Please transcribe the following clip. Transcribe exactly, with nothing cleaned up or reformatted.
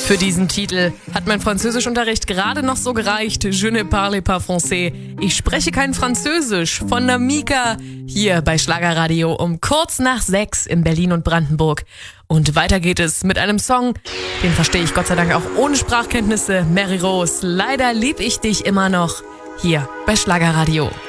Für diesen Titel hat mein Französischunterricht gerade noch so gereicht. Je ne parle pas français. Ich spreche kein Französisch von Namika hier bei Schlagerradio um kurz nach sechs in Berlin und Brandenburg. Und weiter geht es mit einem Song, den verstehe ich Gott sei Dank auch ohne Sprachkenntnisse. Mary Rose, leider lieb ich dich immer noch hier bei Schlagerradio.